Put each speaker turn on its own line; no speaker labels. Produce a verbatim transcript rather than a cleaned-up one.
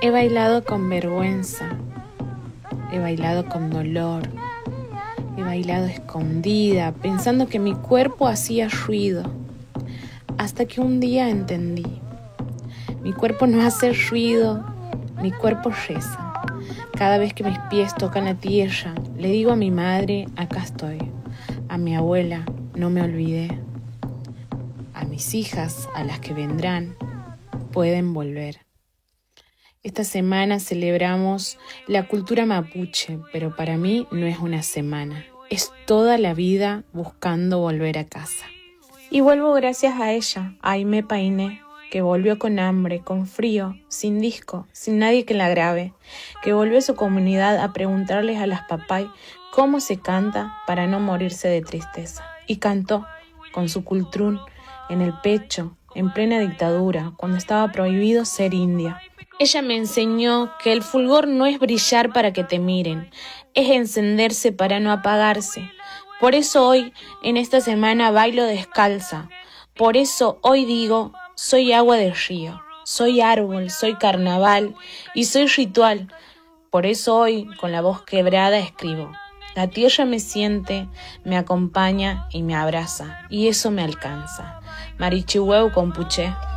He bailado con vergüenza, he bailado con dolor, he bailado escondida, pensando que mi cuerpo hacía ruido, hasta que un día entendí. Mi cuerpo no hace ruido, mi cuerpo reza. Cada vez que mis pies tocan la tierra, le digo a mi madre, acá estoy. A mi abuela, no me olvidé. A mis hijas, a las que vendrán, pueden volver. Esta semana celebramos la cultura mapuche, pero para mí no es una semana. Es toda la vida buscando volver a casa. Y vuelvo gracias a ella, a Aimé Painé, que volvió con hambre, con frío, sin disco, sin nadie que la grabe, que volvió a su comunidad a preguntarles a las papay cómo se canta para no morirse de tristeza. Y cantó, con su cultrún en el pecho, en plena dictadura, cuando estaba prohibido ser india. Ella me enseñó que el fulgor no es brillar para que te miren, es encenderse para no apagarse. Por eso hoy, en esta semana, bailo descalza. Por eso hoy digo, soy agua del río, soy árbol, soy carnaval y soy ritual. Por eso hoy, con la voz quebrada, escribo. La tierra me siente, me acompaña y me abraza, y eso me alcanza. Marichihueu Compuché.